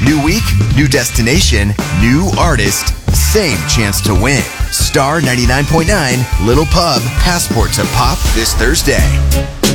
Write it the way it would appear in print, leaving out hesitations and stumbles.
New week, new destination, new artist, same chance to win. Star 99.9 Little Pub Passport to Pop this Thursday.